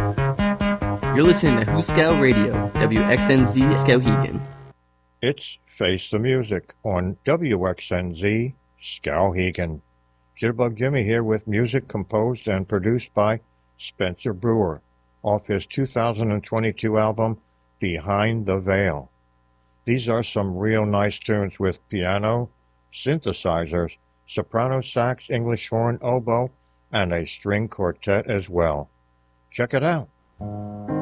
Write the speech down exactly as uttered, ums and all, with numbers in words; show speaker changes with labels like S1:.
S1: You're listening to Hooskow Radio, W X N Z Skowhegan.
S2: It's Face the Music on W X N Z Skowhegan. Jitterbug Jimmy here with music composed and produced by Spencer Brewer off his two thousand twenty-two album Behind the Veil. These are some real nice tunes with piano, synthesizers, soprano sax, English horn, oboe, and a string quartet as well. Check it out.